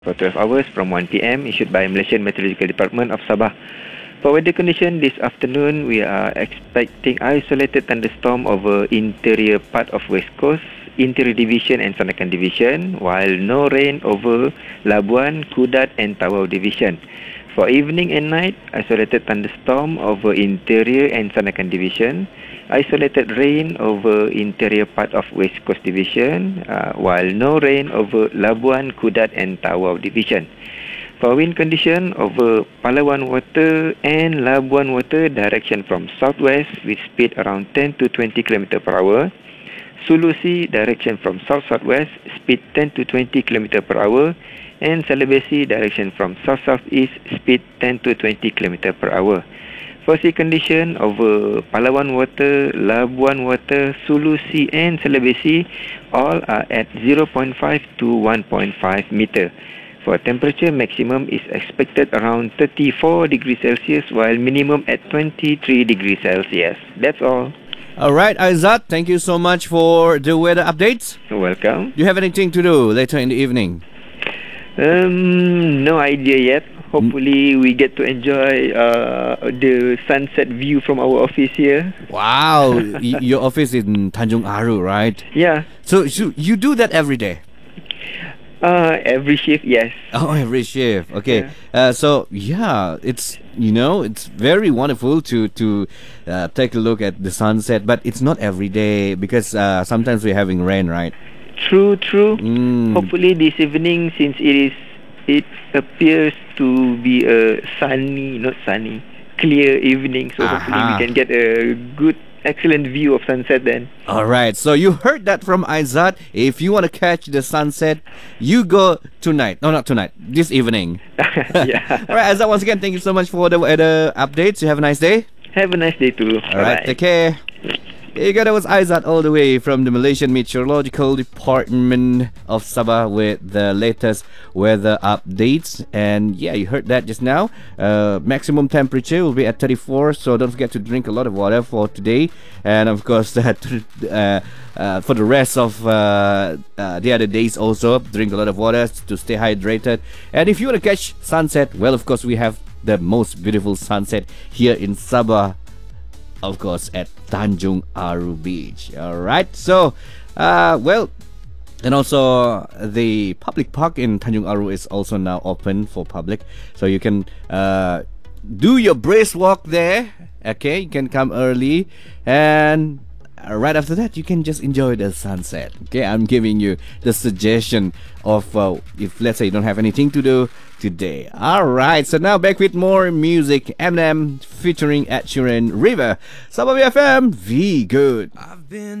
for 12 hours from 1 p.m. issued by Malaysian Meteorological Department of Sabah. For weather condition this afternoon, we are expecting isolated thunderstorm over interior part of West Coast, Interior Division and Sandakan Division, while no rain over Labuan, Kudat and Tawau Division. For evening and night, isolated thunderstorm over interior and Sandakan Division, isolated rain over interior part of West Coast Division, while no rain over Labuan, Kudat and Tawau Division. For wind condition over Palawan water and Labuan water, direction from southwest with speed around 10 to 20 km per hour. Sulu Sea, direction from south-southwest, speed 10 to 20 km per hour. And Celebesi, direction from south-southeast, speed 10 to 20 km per hour. For sea condition over Palawan water, Labuan water, Sulu Sea and Celebesi, all are at 0.5 to 1.5 meter. For temperature, maximum is expected around 34 degrees Celsius while minimum at 23 degrees Celsius. That's all. All right, Aizat, thank you so much for the weather updates. You're welcome. Do you have anything to do later in the evening? No idea yet. Hopefully, we get to enjoy the sunset view from our office here. Wow, your office is in Tanjung Aru, right? Yeah. So you do that every day? Every shift, yes. Oh, every shift. Okay. Yeah. So yeah, it's it's very wonderful to take a look at the sunset, but it's not every day because sometimes we're having rain, right? True. Hopefully this evening, since it appears to be a clear evening, so hopefully we can get a good, excellent view of sunset then. All right, so you heard that from Aizat. If you want to catch the sunset, you go tonight. No, not tonight. This evening. Yeah. All right, Aizat, once again, thank you so much for the weather updates. You have a nice day. Have a nice day too. All right, take care. Here you go, that was Aizat all the way from the Malaysian Meteorological Department of Sabah with the latest weather updates. And yeah, you heard that just now. Maximum temperature will be at 34, so don't forget to drink a lot of water for today. And of course, for the rest of the other days also, drink a lot of water to stay hydrated. And if you want to catch sunset, well, of course, we have the most beautiful sunset here in Sabah, of course, at Tanjung Aru Beach. Alright, so and also the public park in Tanjung Aru is also now open for public, so you can do your brisk walk there. Okay, you can come early, and right after that you can just enjoy the sunset. Okay, I'm giving you the suggestion of if, let's say, you don't have anything to do today. Alright, so now back with more music. Eminem featuring Ed Sheeran, River. Sabah FM, V Good. I've been